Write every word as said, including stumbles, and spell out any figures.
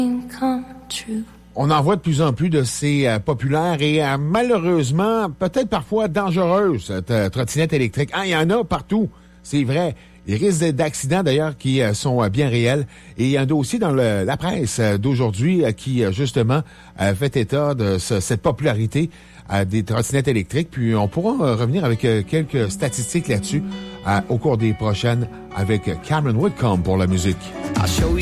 On en voit de plus en plus de ces euh, populaires et euh, malheureusement, peut-être parfois dangereuses euh, trottinettes électriques. Ah, il y en a partout, c'est vrai. Les risques d'accidents, d'ailleurs, qui euh, sont euh, bien réels. Et il y a un dossier dans le, la presse euh, d'aujourd'hui euh, qui, euh, justement, euh, fait état de ce, cette popularité euh, des trottinettes électriques. Puis on pourra euh, revenir avec euh, quelques statistiques là-dessus euh, au cours des prochaines avec Cameron Whitcomb pour la musique.